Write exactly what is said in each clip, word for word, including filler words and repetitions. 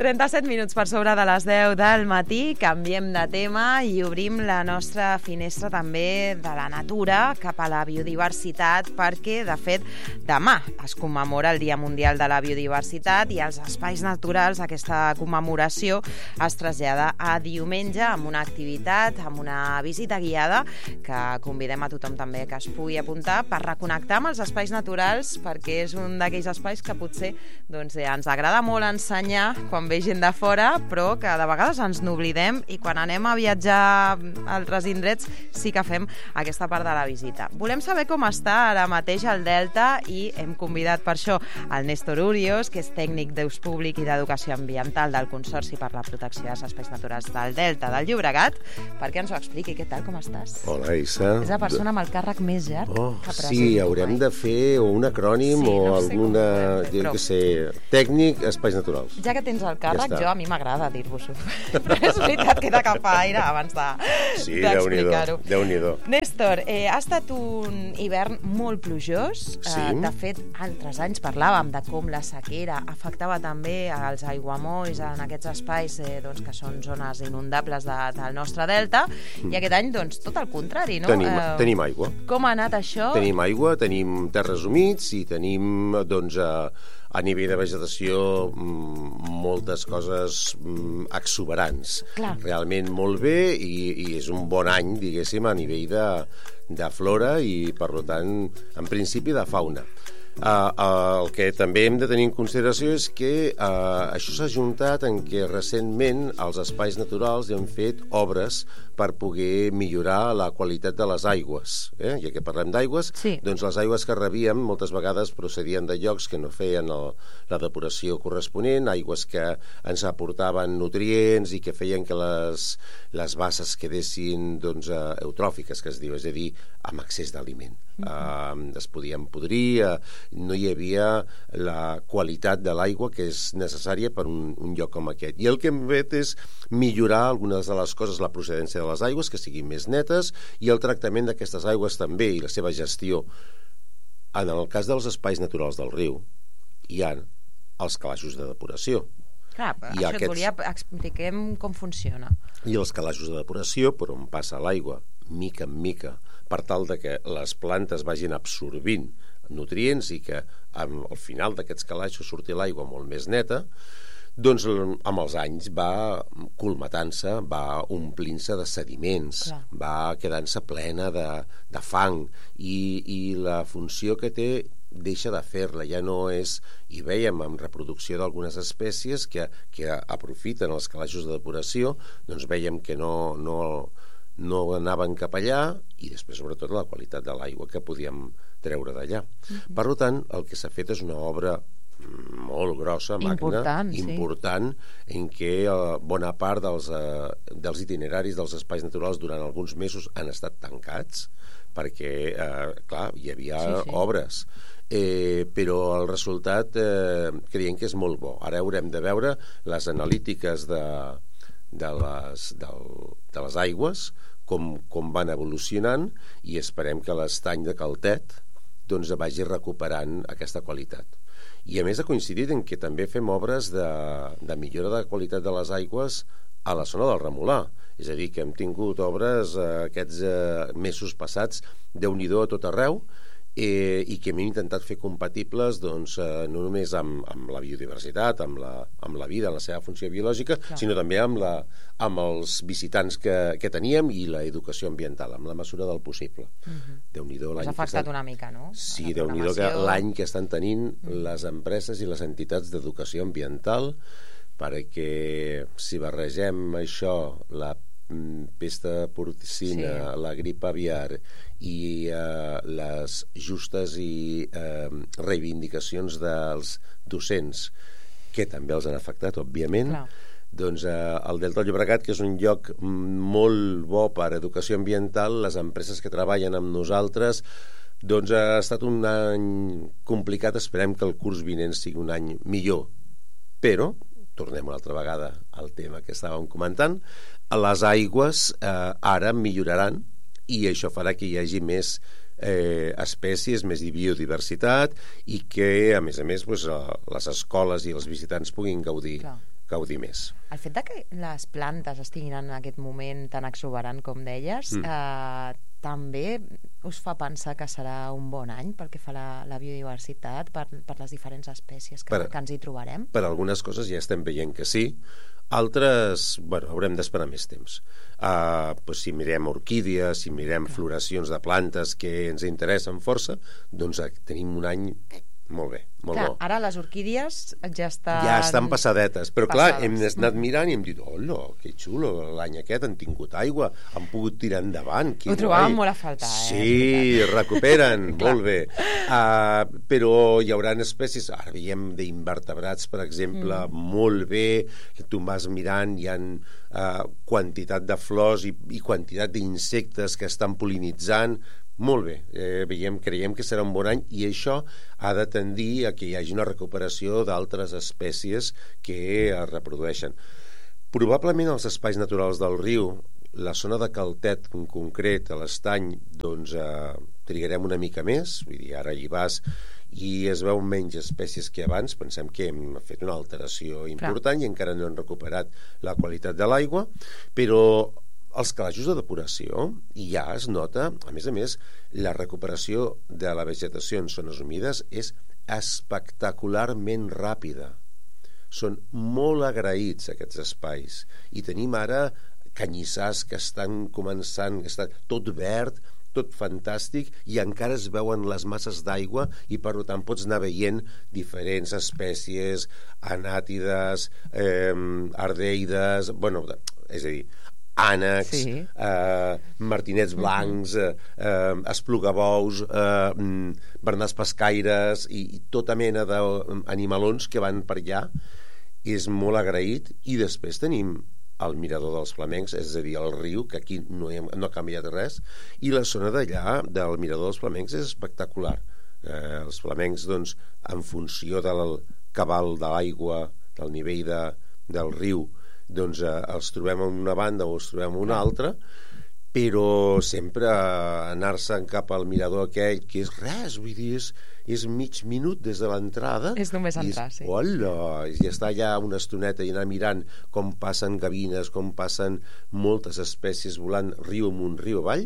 trenta-set minuts per sobre de les deu del matí, canviem de tema i obrim la nostra finestra també de la natura cap a la biodiversitat, perquè, de fet, demà es commemora el Dia Mundial de la Biodiversitat i els espais naturals, aquesta commemoració es trasllada a diumenge amb una activitat, amb una visita guiada que convidem a tothom també que es pugui apuntar per reconnectar amb els espais naturals, perquè és un d'aquells espais que potser doncs, eh, ens agrada molt ensenyar quan ve gent de fora, però que de vegades ens n'oblidem i quan anem a viatjar a altres indrets sí que fem aquesta part de la visita. Volem saber com està ara mateix el Delta i hem convidat per això el Néstor Urios, que és tècnic d'ús públic i d'educació ambiental del Consorci per la Protecció dels Espais Naturals del Delta del Llobregat, perquè ens ho expliqui. Què tal, com estàs? Hola, Issa. És la persona amb el càrrec més llarg oh, que presenta. Sí, haurem de fer un acrònim sí, o no alguna, jo però... que sé, tècnic, espais naturals. Ja que tens el càrrec, ja jo a mi m'agrada dir-vos-ho. Però és veritat que he d'agafar aire abans de, sí, d'explicar-ho. Sí, Déu-n'hi-do. Néstor, eh, ha estat un hivern molt plujós. Sí. Eh, de fet, altres anys parlàvem de com la sequera afectava també als aiguamolls en aquests espais eh, doncs, que són zones inundables de, del nostre delta, mm. i aquest any, doncs, tot el contrari, no? Tenim, eh, tenim aigua. Com ha anat això? Tenim aigua, tenim terres humits i tenim, doncs, a, a nivell de vegetació moltes coses exuberants. Clar. Realment molt bé i, i és un bon any, diguéssim, a nivell de, de flora i, per tant, en principi de fauna. Uh, uh, el que també hem de tenir en consideració és que uh, això s'ha juntat en què recentment els espais naturals han fet obres per poder millorar la qualitat de les aigües. Eh? Ja que parlem d'aigües, sí. Doncs les aigües que rebíem moltes vegades procedien de llocs que no feien el, la depuració corresponent, aigües que ens aportaven nutrients i que feien que les, les basses quedessin doncs, uh, eutròfiques, que es diu, és a dir, amb excés d'aliment. Uh, es podien podrir, uh, no hi havia la qualitat de l'aigua que és necessària per un, un lloc com aquest. I el que hem fet és millorar algunes de les coses, la procedència de les aigües, que siguin més netes, i el tractament d'aquestes aigües també, i la seva gestió. En el cas dels espais naturals del riu, hi ha els calaixos de depuració. Clar, això aquests... et volia... Expliquem com funciona. I els calaixos de depuració, per on passa l'aigua, mica en mica, per tal de que les plantes vagin absorbint nutrients i que al final d'aquests calaixos surti l'aigua molt més neta, doncs amb els anys va colmatant-se, va omplint-se de sediments, clar. Va quedant-se plena de, de fang i, i la funció que té deixa de fer-la, ja no és, i veiem en reproducció d'algunes espècies que, que aprofiten els calaixos de depuració, doncs veiem que no, no, no anaven cap allà i després sobretot la qualitat de l'aigua que podíem treure d'allà. Mm-hmm. Per tant, el que s'ha fet és una obra molt grossa, magna, important, important sí. En què uh, bona part dels, uh, dels itineraris dels espais naturals durant alguns mesos han estat tancats perquè, uh, clar, hi havia sí, sí. obres. Eh, però el resultat eh, creiem que és molt bo. Ara haurem de veure les analítiques de, de, les, del, de les aigües, com, com van evolucionant, i esperem que l'estany de Caltet doncs vagi recuperant aquesta qualitat. I a més ha coincidit en que també fem obres de, de millora de qualitat de les aigües a la zona del Remolà. És a dir, que hem tingut obres eh, aquests eh, mesos passats, Déu-n'hi-do a tot arreu, eh, i que hem intentat fer compatibles doncs, eh, no només amb, amb la biodiversitat, amb la, amb la vida en la seva funció biològica, clar. Sinó també amb, la, amb els visitants que, que teníem i l'educació ambiental, amb la mesura del possible. Uh-huh. Déu-n'hi-do l'any. Us ha afectat estan... una mica, no? Sí, Déu-n'hi-do que l'any que estan tenint uh-huh. les empreses i les entitats d'educació ambiental, perquè si barregem això, la pesta porcina, sí. la grip aviar i eh, les justes i eh, reivindicacions dels docents, que també els han afectat, òbviament, clar. Doncs eh, el Delta del Llobregat, que és un lloc molt bo per educació ambiental, les empreses que treballen amb nosaltres, doncs ha estat un any complicat. Esperem que el curs vinent sigui un any millor, però tornem una altra vegada al tema que estàvem comentant, les aigües eh, ara milloraran i això farà que hi hagi més eh, espècies, més biodiversitat i que, a més a més, pues, les escoles i els visitants puguin gaudir, gaudir més. El fet de que les plantes estiguin en aquest moment tan exuberant com deies, mm. eh, també us fa pensar que serà un bon any pel que fa a la, la biodiversitat, per, per les diferents espècies que, per, que ens hi trobarem? Per algunes coses ja estem veient que sí, altres, bueno, haurem d'esperar més temps. Uh, pues si mirem orquídies, si mirem floracions de plantes que ens interessen força, doncs tenim un any molt bé, molt clar, bo. Ara les orquídies ja estan... Ja estan passadetes, però passades. Clar, hem anat mirant i hem dit, hola, que xulo, l'any aquest han tingut aigua, han pogut tirar endavant. Ho trobàvem molt a faltar, eh? Sí, recuperen, molt bé. Uh, però hi haurà espècies, ara veiem d'invertebrats, per exemple, mm. molt bé, tu vas mirant, hi ha uh, quantitat de flors i, i quantitat d'insectes que estan pol·linitzant. Molt bé, eh, veiem, creiem que serà un bon any i això ha de tendir a que hi hagi una recuperació d'altres espècies que es reprodueixen. Probablement als espais naturals del riu, la zona de Caltet en concret, a l'estany, doncs eh, trigarem una mica més, vull dir, ara hi vas i es veu menys espècies que abans, pensem que hem fet una alteració important Clar. I encara no hem recuperat la qualitat de l'aigua, però els calaixos de depuració ja es nota, a més a més, la recuperació de la vegetació en zones humides és espectacularment ràpida. Són molt agraïts aquests espais i tenim ara canyissars que estan començant, que està tot verd, tot fantàstic i encara es veuen les masses d'aigua i per tant pots anar veient diferents espècies, anàtides, eh, ardeides, bueno, és a dir, ànecs, sí. eh, martinets blancs, eh, eh, esplugabous, eh, bernats pescaires i, i tota mena d'animalons que van per allà. És molt agraït. I després tenim el mirador dels Flamencs, és a dir, el riu, que aquí no, hem, no ha canviat res, i la zona d'allà del mirador dels Flamencs és espectacular. Eh, els flamencs, doncs, en funció del cabal de l'aigua, del nivell de, del riu, doncs eh, els trobem en una banda o els trobem en una altra, però sempre anar-se'n cap al mirador aquell, que és res, vull dir, és, és mig minut des de l'entrada. És només entrar, és, sí. Hola, i està allà una estoneta i anar mirant com passen gavines, com passen moltes espècies volant riu amunt, riu avall.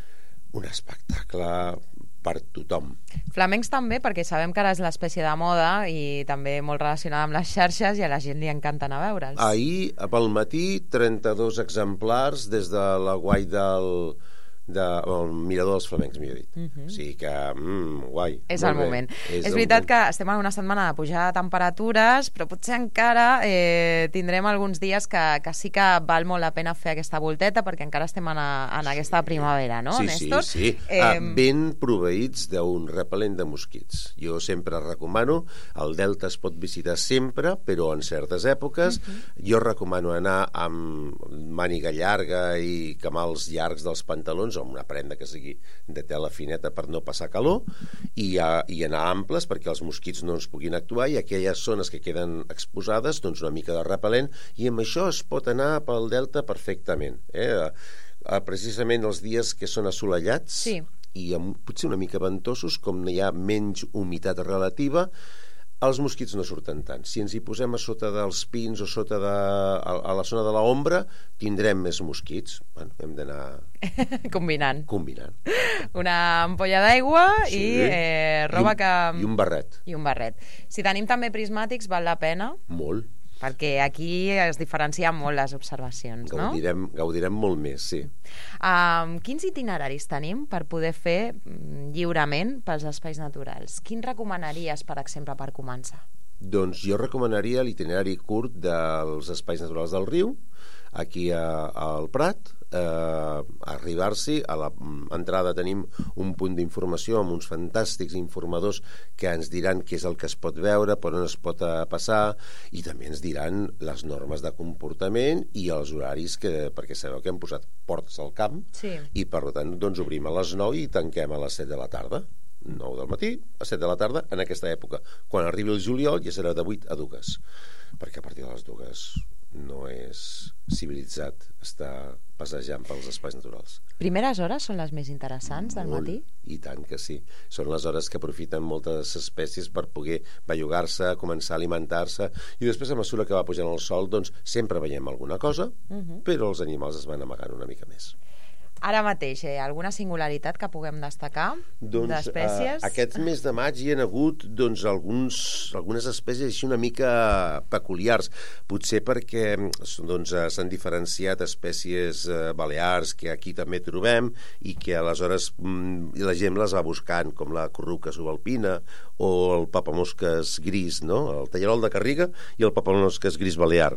Un espectacle per tothom. Flamencs també, perquè sabem que ara és l'espècie de moda i també molt relacionada amb les xarxes i a la gent li encanta anar a veure'ls. Ahir, pel matí, trenta-dos exemplars des de la guai del... de, el mirador dels Flamencs, millor dit. Uh-huh. O sigui que, mm, guai. És el bé. moment. És, és veritat moment. que estem en una setmana de pujada de temperatures, però potser encara eh, tindrem alguns dies que, que sí que val molt la pena fer aquesta volteta, perquè encara estem en, a, en sí. aquesta primavera, no, sí, Néstor? Sí, sí, sí. Eh... Ah, ben proveïts d'un repel·lent de mosquits. Jo sempre recomano, el Delta es pot visitar sempre, però en certes èpoques. Uh-huh. Jo recomano anar amb màniga llarga i camals llargs dels pantalons, o amb una prenda que sigui de tela fineta per no passar calor, i, a, i anar amples perquè els mosquits no ens puguin actuar, i aquelles zones que queden exposades, doncs una mica de repel·lent, i amb això es pot anar pel Delta perfectament. Eh? Precisament els dies que són assolellats sí. i amb, potser una mica ventosos, com hi ha menys humitat relativa, els mosquits no surten tant. Si ens hi posem a sota dels pins o sota de, a, a la zona de l'ombra, tindrem més mosquits. Bueno, hem d'anar combinant. Combinant. Una ampolla d'aigua sí. i eh, roba I un, que... I un barret. I un barret. Si tenim també prismàtics, val la pena? Molt. Perquè aquí es diferencien molt les observacions, gaudirem, no? Gaudirem molt més, sí. Um, quins itineraris tenim per poder fer lliurement pels espais naturals? Quins recomanaries, per exemple, per començar? Doncs jo recomanaria l'itinerari curt dels espais naturals del riu, aquí a, al Prat, eh, arribar-s'hi, a l'entrada tenim un punt d'informació amb uns fantàstics informadors que ens diran què és el que es pot veure, per on es pot passar, i també ens diran les normes de comportament i els horaris, que, perquè sabeu que hem posat portes al camp, sí. i per tant doncs obrim a les nou i tanquem a les set de la tarda. nou del matí a set de la tarda en aquesta època. Quan arribi el juliol ja serà de vuit a dues, perquè a partir de les dues no és civilitzat estar passejant pels espais naturals. Primeres hores són les més interessants del Molt, matí? I tant que sí. Són les hores que aprofiten moltes espècies per poder bellugar-se, començar a alimentar-se, i després, a mesura que va pujant el sol, doncs sempre veiem alguna cosa, uh-huh. però els animals es van amagant una mica més. Ara mateix, eh, alguna singularitat que puguem destacar doncs, d'espècies? Eh, aquest mes de maig hi ha hagut doncs, alguns, algunes espècies així una mica peculiars, potser perquè doncs, s'han diferenciat espècies eh, balears que aquí també trobem i que aleshores mm, la gent les va buscant, com la corruca subalpina o el papamosques gris, no? El tallarol de Garriga i el papamosques gris balear.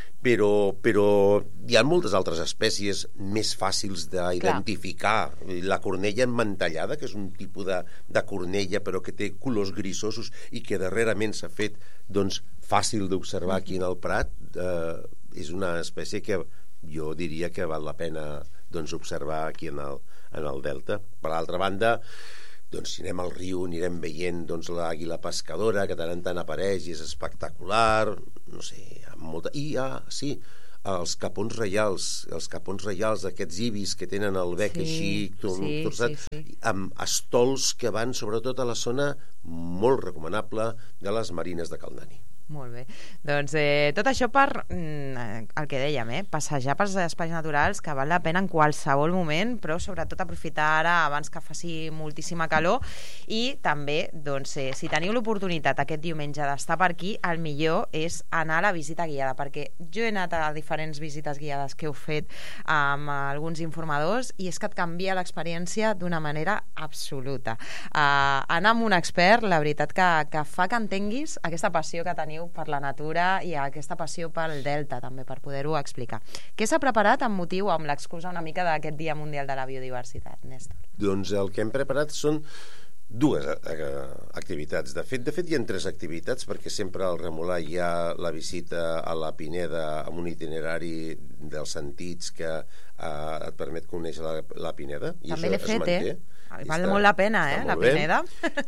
Però, però hi ha moltes altres espècies més fàcils d'identificar. La cornella emmantellada, que és un tipus de, de cornella però que té colors grisosos i que darrerament s'ha fet doncs, fàcil d'observar aquí en el Prat, eh, és una espècie que jo diria que val la pena doncs, observar aquí en el, en el delta. Per l'altra banda, doncs, si anem al riu anirem veient doncs, l'àguila pescadora, que tant en tant apareix i és espectacular, no sé, molta... i ah, sí, els capons reials, els capons reials, aquests ibis que tenen el bec sí, així sí, torçat, sí, sí. amb estols que van sobretot a la zona molt recomanable de les marines de Caldani. Molt bé. Doncs eh, tot això per mm, el que dèiem, eh? passejar pels espais naturals, que val la pena en qualsevol moment, però sobretot aprofitar ara abans que faci moltíssima calor, i també, doncs, eh, si teniu l'oportunitat aquest diumenge d'estar per aquí, el millor és anar a la visita guiada, perquè jo he anat a diferents visites guiades que heu fet amb alguns informadors i és que et canvia l'experiència d'una manera absoluta. Uh, anar amb un expert, la veritat que, que fa que entenguis aquesta passió que teniu per la natura i aquesta passió pel delta també, per poder-ho explicar. Què s'ha preparat amb motiu, amb l'excusa una mica d'aquest Dia Mundial de la Biodiversitat, Néstor? Doncs el que hem preparat són dues activitats. De fet, de fet hi ha tres activitats, perquè sempre al Remolar hi ha la visita a la Pineda amb un itinerari dels sentits que eh, et permet conèixer la, la Pineda. I també l'he fet, eh? Val està, molt la pena, eh, la Pineda.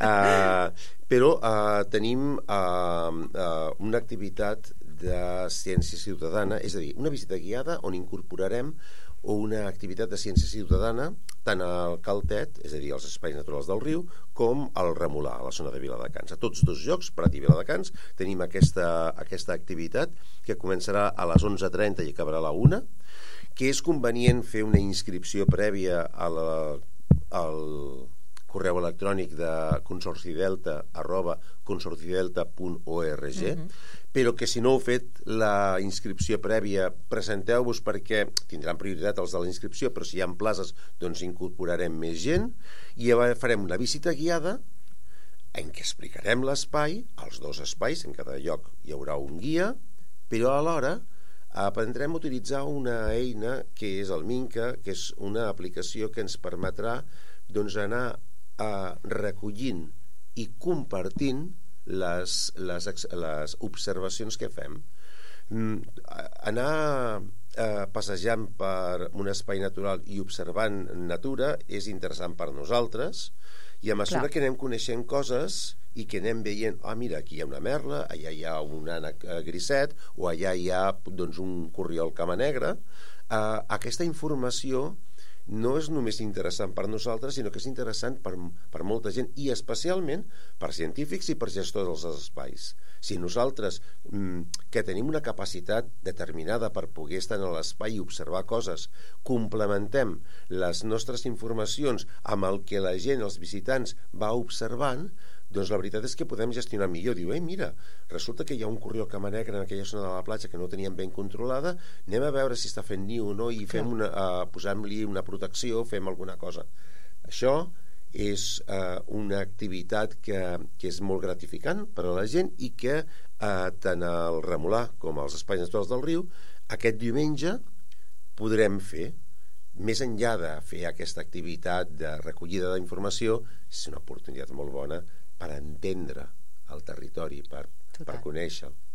Uh, però uh, tenim uh, uh, una activitat de ciència ciutadana, és a dir, una visita guiada on incorporarem o una activitat de ciència ciutadana tant al Caltet, és a dir, als espais naturals del riu, com al Remolar, a la zona de Viladecans. A tots dos llocs, Prat i Viladecans, tenim aquesta, aquesta activitat que començarà a les onze trenta i acabarà a la una, que és convenient fer una inscripció prèvia a la, al correu electrònic de consorcidelta arroba consorcidelta punt org, uh-huh. però que si no heu fet la inscripció prèvia, presenteu-vos perquè tindran prioritat els de la inscripció, però si hi ha places doncs incorporarem més gent i farem una visita guiada en què explicarem l'espai, els dos espais, en cada lloc hi haurà un guia, però alhora aprendrem a utilitzar una eina que és el Minca, que és una aplicació que ens permetrà doncs anar a recollint i compartint les, les, les observacions que fem. Anar eh, passejant per un espai natural i observant natura és interessant per nosaltres, i a mesura Clar. que anem coneixent coses i que anem veient, ah, mira, aquí hi ha una merla, allà hi ha un ànec griset, o allà hi ha doncs, un corriol cama negra, eh, aquesta informació no és només interessant per nosaltres, sinó que és interessant per, per molta gent, i especialment per científics i per gestors dels espais. Si nosaltres, mm, que tenim una capacitat determinada per poder estar en l'espai i observar coses, complementem les nostres informacions amb el que la gent, els visitants, va observant, doncs la veritat és que podem gestionar millor. Diu, eh, mira, resulta que hi ha un corriol cama negra en aquella zona de la platja que no teníem ben controlada, anem a veure si està fent niu o no i fem una, uh, posem-li una protecció, fem alguna cosa. Això és uh, una activitat que, que és molt gratificant per a la gent i que uh, tant al Remolar com als espais naturals del riu aquest diumenge podrem fer. Més enllà de fer aquesta activitat de recollida d'informació, és una oportunitat molt bona per entendre el territori, per, per conèixer-lo.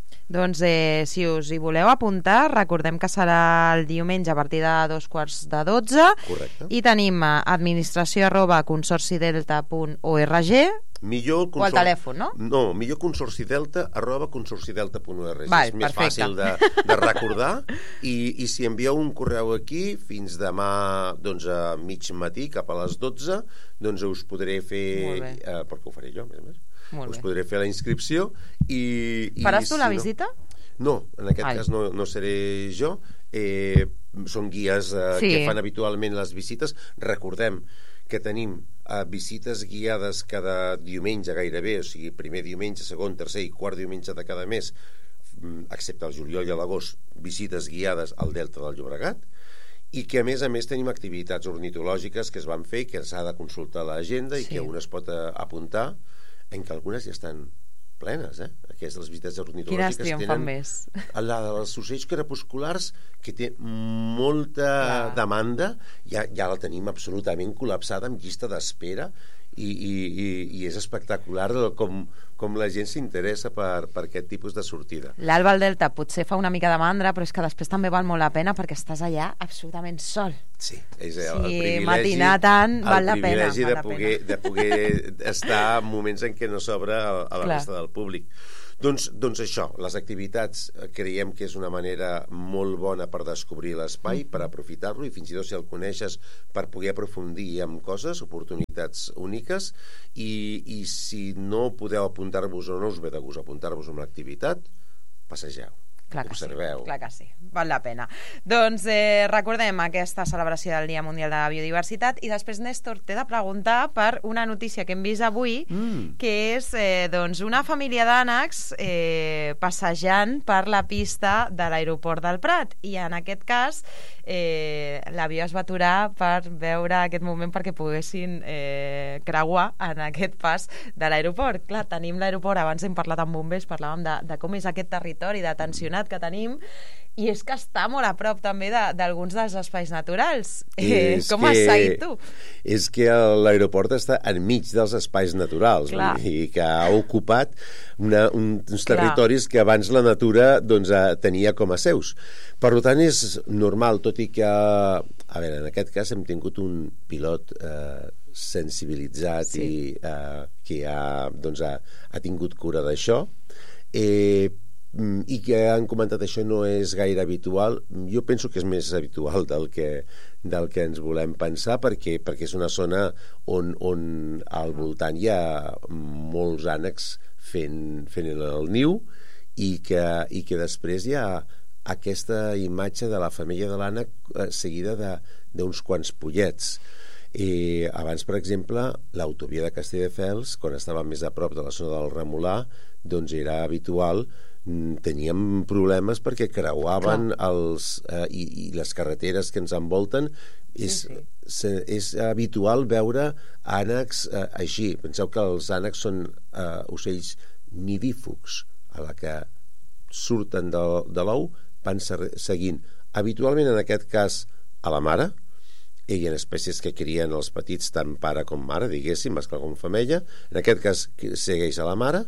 Doncs eh, si us hi voleu apuntar, recordem que serà el diumenge a partir de dos quarts de dotze. Correcte. I tenim administració arroba consorcidelta punt org. Millor consor... O el telèfon, no? No, millor consorcidelta arroba consorcidelta punt org. Val, és més perfecte. fàcil de, de recordar. I, I si envieu un correu aquí, fins demà doncs, a mig matí, cap a les dotze, doncs us podré fer... Eh, perquè ho faré jo, a més a més. Molt us bé. podré fer la inscripció i... i Faràs tu si la no... visita? No, en aquest Ai. cas no, no seré jo. Eh, són guies eh, Sí. que fan habitualment les visites. Recordem que tenim eh, visites guiades cada diumenge gairebé, o sigui, primer diumenge, segon, tercer i quart diumenge de cada mes, excepte el juliol i l'agost, visites guiades al Delta del Llobregat, i que a més a més tenim activitats ornitològiques que es van fer, que s'ha de consultar a l'agenda i Sí. que un es pot eh, apuntar, en què algunes ja estan plenes, eh? Aquestes les visites ornitològiques Quines triomfen més? la dels ocells crepusculars, que té molta Clar. demanda, ja, ja la tenim absolutament col·lapsada amb llista d'espera, i, i, i, i és espectacular com, com la gent s'interessa per, per aquest tipus de sortida. L'Alba al Delta potser fa una mica de mandra, però és que després també val molt la pena perquè estàs allà absolutament sol. Sí, és el, Sí, el privilegi, matinar tant val la el pena, privilegi val de, la poder, pena. de poder estar en moments en què no s'obre a, a la Clar. resta del públic. Doncs, doncs això, les activitats eh, creiem que és una manera molt bona per descobrir l'espai, per aprofitar-lo, i fins i tot si el coneixes, per poder aprofundir en coses, oportunitats úniques, i, i si no podeu apuntar-vos o no us ve de gust apuntar-vos a una activitat, passegeu. Clar que Observeu. sí, clar que sí, val la pena. Doncs eh, recordem aquesta celebració del Dia Mundial de la Biodiversitat, i després, Néstor, t'he de preguntar per una notícia que hem vist avui, Mm. que és eh, doncs una família d'ànecs eh, passejant per la pista de l'aeroport del Prat, i en aquest cas eh, l'avió es va aturar per veure aquest moment perquè poguessin eh, creuar en aquest pas de l'aeroport. Clar, tenim l'aeroport, abans hem parlat amb bombers, parlàvem de, de com és aquest territori de tensionat que tenim, i és que està molt a prop també de- d'alguns dels espais naturals. Eh, És com que- has seguit tu? És que l'aeroport està enmig dels espais naturals, Clar. i que ha ocupat una, un, uns Clar. territoris que abans la natura doncs, eh, tenia com a seus. Per tant, és normal, tot i que, a veure, en aquest cas hem tingut un pilot eh, sensibilitzat Sí. i eh, que ha, doncs, ha, ha tingut cura d'això, eh, i que han comentat això no és gaire habitual. Jo penso que és més habitual del que, del que ens volem pensar, perquè, perquè és una zona on, on al voltant hi ha molts ànecs fent, fent el niu, i que, i que després hi ha aquesta imatge de la femella de l'ànec eh, seguida d'uns quants pollets. I abans, per exemple, l'autovia de Castelldefels, quan estava més a prop de la zona del Remolà, doncs era habitual, teníem problemes perquè creuaven els, eh, i, i les carreteres que ens envolten. És, Sí, sí. és habitual veure ànecs eh, així. Penseu que els ànecs són eh, ocells nidífugs, a la que surten de, de l'ou, van seguint habitualment, en aquest cas, a la mare. Hi ha espècies que crien els petits tant pare com mare, diguéssim, mascle com femella. En aquest cas segueix a la mare,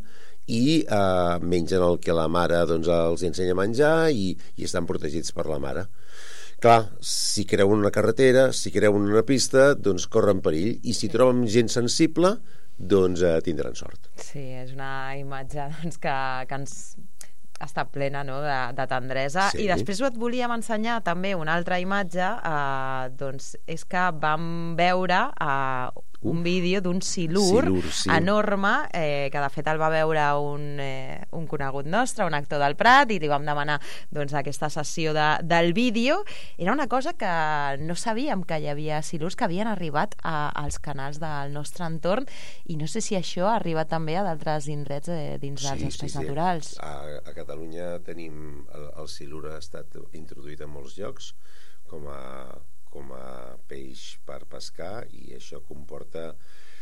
i eh, mengen el que la mare doncs, els ensenya a menjar, i, i estan protegits per la mare. Clar, si creuen una carretera, si creuen una pista, doncs corren perill, i si troben gent sensible, doncs eh, tindran sort. Sí, és una imatge doncs, que, que ens està plena, no?, de, de tendresa. Sí. I després et volíem ensenyar també una altra imatge, eh, doncs és que vam veure eh, un vídeo d'un silur, Silur, sí. enorme, eh, que de fet el va veure un, eh, un conegut nostre, un actor del Prat, i li vam demanar doncs, aquesta sessió de, del vídeo. Era una cosa que no sabíem, que hi havia silurs que havien arribat a, als canals del nostre entorn, i no sé si això ha arribat també a d'altres indrets eh, dins dels espais sí. naturals. A, a Catalunya tenim el, el silur ha estat introduït en molts llocs com a, com a peix per pescar, i això comporta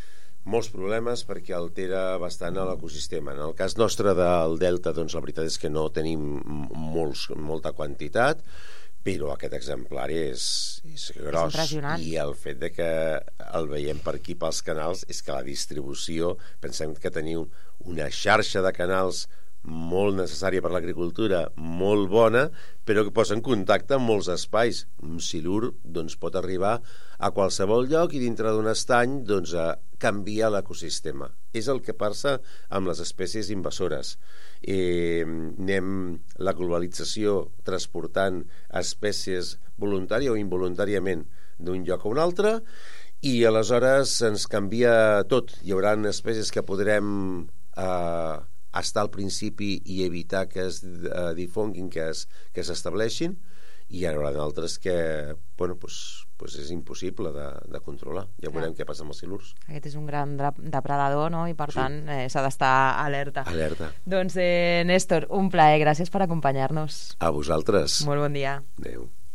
molts problemes perquè altera bastant l'ecosistema. En el cas nostre del Delta, doncs la veritat és que no tenim molts, molta quantitat, però aquest exemplar és, és gros, és impressionant. i el fet de que el veiem per aquí pels canals és que la distribució, pensem que teniu una xarxa de canals molt necessària per l'agricultura, molt bona, però que posa en contacte amb molts espais. Un silur doncs, pot arribar a qualsevol lloc i dintre d'un estany doncs, a canviar l'ecosistema. És el que passa amb les espècies invasores. Eh, anem la globalització transportant espècies voluntària o involuntàriament d'un lloc a un altre, i aleshores ens canvia tot. Hi haurà espècies que podrem eh, estar al principi i evitar que es eh, difonguin, que es, que s'estableixin, i hi haurà d'altres que bueno, pues, pues és impossible de, de controlar. Ja veurem Clar. Què passa amb els silurs. Aquest és un gran depredador, no? I per sí. tant eh, s'ha d'estar alerta. Alerta. Doncs, eh, Néstor, un plaer. Gràcies per acompanyar-nos. A vosaltres. Molt bon dia. Adéu.